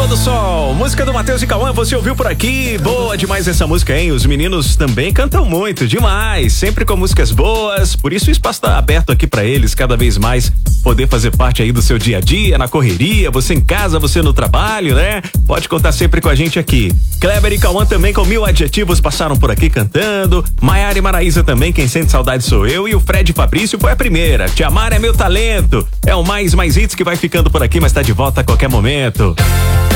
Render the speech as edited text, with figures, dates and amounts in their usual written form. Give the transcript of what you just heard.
Todo Sol, música do Matheus e Cauã, você ouviu por aqui? Boa demais essa música, hein? Os meninos também cantam muito, demais, sempre com músicas boas, por isso o espaço tá aberto aqui pra eles cada vez mais poder fazer parte aí do seu dia a dia, na correria, você em casa, você no trabalho, né? Pode contar sempre com a gente aqui. Kleber e Cauã também com 1000 adjetivos passaram por aqui cantando, Maiara e Maraísa também, quem sente saudade sou eu, e o Fred Fabrício foi a primeira, Te Amar é meu talento, é o mais hits que vai ficando por aqui, mas tá de volta a qualquer momento.